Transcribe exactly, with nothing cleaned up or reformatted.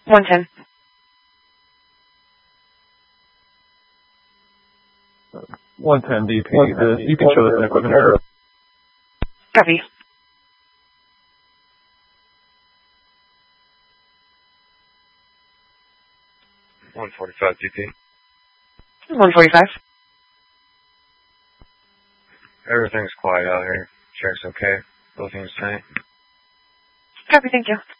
one ten. one ten D P. The, you can show this in equipment error. Copy. one forty-five D P. one forty-five. Everything's quiet out here. Check's okay. Both things tight. Copy, thank you.